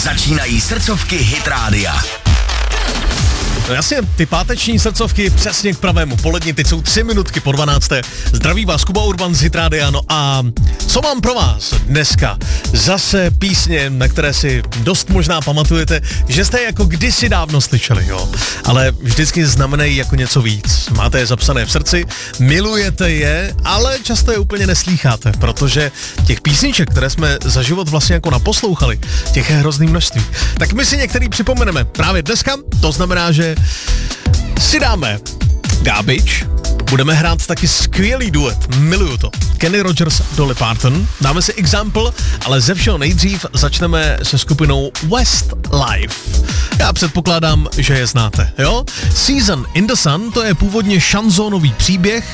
Začínají srdcovky Hit Rádia. No jasně, ty páteční srdcovky přesně k pravému poledni, teď jsou 3 minutky po 12. Zdraví vás Kuba Urban z Hit Rádia, no a co mám pro vás dneska? Zase písně, na které si dost možná pamatujete, že jste je jako kdysi dávno slyšeli, jo. Ale vždycky znamenají jako něco víc. Máte je zapsané v srdci, milujete je, ale často je úplně neslýcháte, protože těch písniček, které jsme za život vlastně jako naposlouchali, těch je hrozný množství. Tak my si některý připomeneme právě dneska, to znamená, že si dáme Garbage, budeme hrát taky skvělý duet, miluju to, Kenny Rogers, Dolly Parton, dáme si Example, ale ze všeho nejdřív začneme se skupinou Westlife. Já předpokládám, že je znáte, jo? Season in the Sun, to je původně šanzónový příběh,